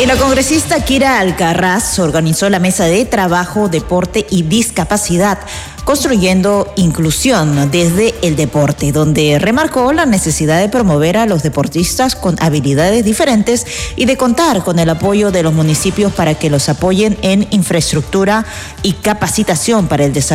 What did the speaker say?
La congresista Kira Alcaraz organizó la mesa de trabajo, deporte y discapacidad, construyendo inclusión desde el deporte, donde remarcó la necesidad de promover a los deportistas con habilidades diferentes y de contar con el apoyo de los municipios para que los apoyen en infraestructura y capacitación para el desarrollo